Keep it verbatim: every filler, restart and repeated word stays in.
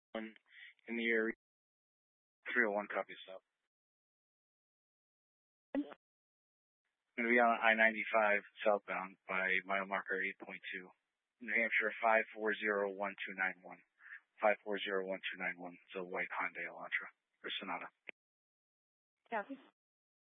One in the area. three oh one copy stop. I'm going to be on I ninety-five southbound by mile marker eight point two. New Hampshire five four zero one two nine one. five four zero one two nine one. It's a white Hyundai Elantra or Sonata. Copy.